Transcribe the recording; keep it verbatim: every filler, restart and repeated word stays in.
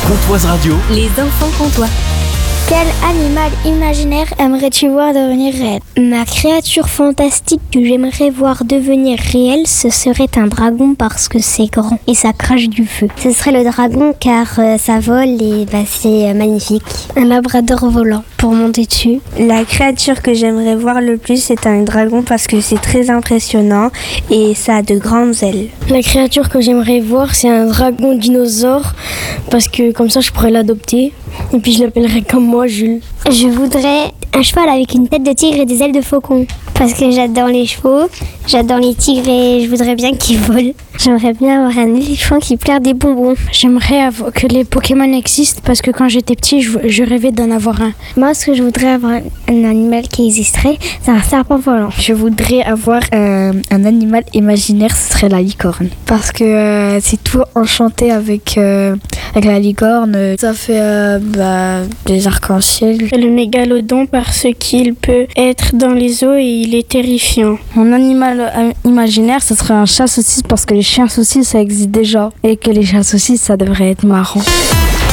Comtoise Radio. Les enfants comtois. Quel animal imaginaire aimerais-tu voir devenir réel ? Ma créature fantastique que j'aimerais voir devenir réelle, ce serait un dragon parce que c'est grand et ça crache du feu. Ce serait le dragon car euh, ça vole et bah, c'est euh, magnifique. Un labrador volant pour monter dessus. La créature que j'aimerais voir le plus, c'est un dragon parce que c'est très impressionnant et ça a de grandes ailes. La créature que j'aimerais voir, c'est un dragon dinosaure parce que comme ça je pourrais l'adopter et puis je l'appellerais comme moi Jules. Je voudrais un cheval avec une tête de tigre et des ailes de faucon parce que j'adore les chevaux, j'adore les tigres et je voudrais bien qu'ils volent. J'aimerais bien avoir un éléphant qui pleure des bonbons. J'aimerais avoir que les Pokémon existent parce que quand j'étais petit, je, je rêvais d'en avoir un. Moi, ce que je voudrais avoir un animal qui existerait, c'est un serpent volant. Je voudrais avoir euh, un animal imaginaire, ce serait la licorne. Parce que euh, c'est tout enchanté avec, euh, avec la licorne. Ça fait euh, bah, des arcs-en-ciel. Le mégalodon parce qu'il peut être dans les eaux et il est terrifiant. Mon animal euh, imaginaire, ce serait un chat saucisse parce que les chiens saucisses, ça existe déjà. Et que les chats saucisses, ça devrait être marrant.